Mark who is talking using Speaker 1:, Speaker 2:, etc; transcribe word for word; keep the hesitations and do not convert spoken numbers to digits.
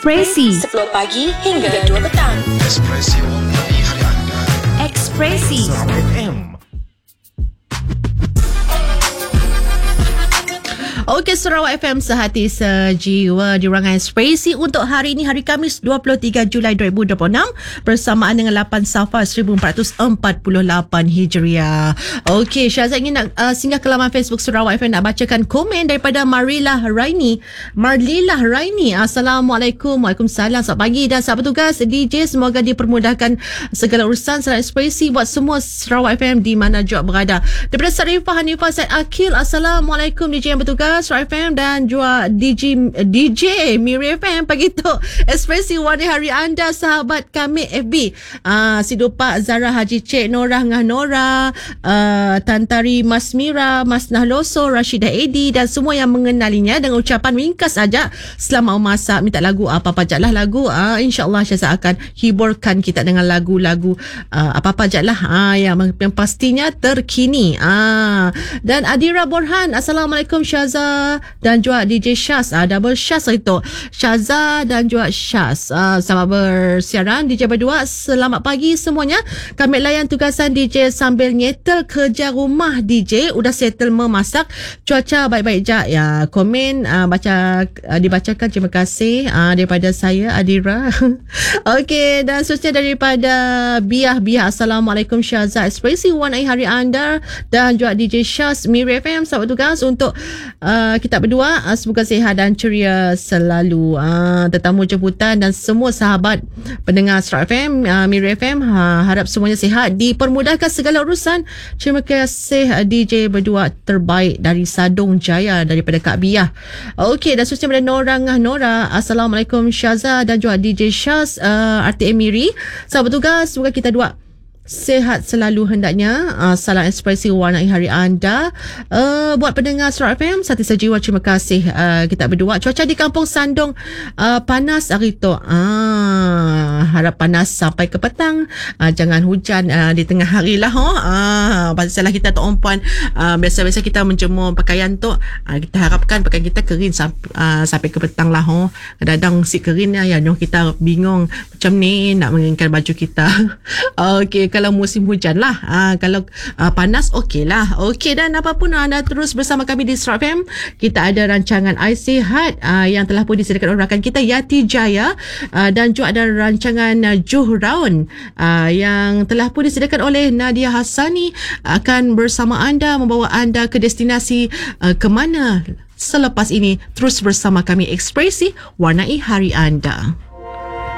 Speaker 1: Ekspresi
Speaker 2: sepuluh pagi hingga dua petang.
Speaker 3: Ekspresi warnai hari anda.
Speaker 1: Ekspresi
Speaker 3: F M.
Speaker 4: Okey, Sarawak F M sehati sejiwa di ruangan Ekspresi untuk hari ini, hari Khamis dua puluh tiga Julai dua ribu dua puluh enam bersamaan dengan lapan Safar seribu empat ratus empat puluh lapan Hijriah. Okey, Syazad ingin nak uh, singgah ke laman Facebook Sarawak F M nak bacakan komen daripada Marila Raini. Marlila Raini. Assalamualaikum. Waalaikumsalam. Selamat pagi dan selamat bertugas D J. Semoga dipermudahkan segala urusan salam Ekspresi buat semua Sarawak F M di mana juga berada. Daripada Sarifah Hanifah Said Akil. Assalamualaikum D J yang bertugas Sarawak F M dan juga D J D J Miri F M. Pagi tu Ekspresi warna hari anda sahabat kami F B. Uh, si Dupak Zara Haji Cik Norah Ngah Nora, uh, Tantari Mas Mira, Mas Nahloso, Rashidah Edi dan semua yang mengenalinya dengan ucapan ringkas saja selamat memasak. Minta lagu apa-apa jaklah lagu. Uh, InsyaAllah Syazad akan hiburkan kita dengan lagu-lagu uh, apa-apa jaklah uh, yang, yang pastinya terkini. Uh. Dan Adira Borhan. Assalamualaikum Syazad dan juga D J Syaz, uh, double Syaz itu Syaza dan juga Syaz, uh, selamat bersiaran D J berdua. Selamat pagi semuanya. Kami layan tugasan D J sambil nyetel kerja rumah. D J udah settle memasak, cuaca baik-baik je ya. Komen uh, baca uh, dibacakan. Terima kasih uh, daripada saya Adira. Okey, dan seterusnya daripada Biah Biah. Assalamualaikum Syazad, Ekspresi warnai hari anda dan juga D J Syaz Miri F M. Selamat tugas untuk Uh, kita berdua, uh, semoga sihat dan ceria selalu. Uh, tetamu jemputan dan semua sahabat pendengar Sarawak F M, uh, Miri F M, uh, harap semuanya sihat, dipermudahkan segala urusan. Terima kasih uh, D J berdua terbaik dari Sadong Jaya daripada Kak Biah. Okey, dan seterusnya pada Nora Ngah Nora. Assalamualaikum Syaza dan juga D J Syaz, uh, R T M Miri. Selamat bertugas, semoga kita dua sehat selalu hendaknya. Uh, salam Ekspresi warnai hari anda. Uh, buat pendengar Sarawak F M satu sejiwa, terima kasih uh, kita berdua. Cuaca di Kampung Sandong uh, panas hari tu. Uh, harap panas sampai ke petang. Uh, jangan hujan uh, di tengah hari lah. Oh. Uh, pasal kita tu orang puan, uh, biasa-biasa kita menjemur pakaian tu. Uh, kita harapkan pakaian kita kering sampai, uh, sampai ke petang lah. Oh. Kadang-kadang si kering lah ya. Kita bingung macam ni nak mengeringkan baju kita. Okey, kalau musim hujan lah. Ha, kalau uh, panas, okey lah. Okey, dan apapun anda terus bersama kami di Sarawak F M. Kita ada rancangan I Sihat uh, yang telah pun disediakan oleh rakan kita Yati Jaya, uh, dan juga ada rancangan uh, Juhraun uh, yang telah pun disediakan oleh Nadia Hassani, akan bersama anda, membawa anda ke destinasi uh, ke mana selepas ini. Terus bersama kami Ekspresi warnai hari anda.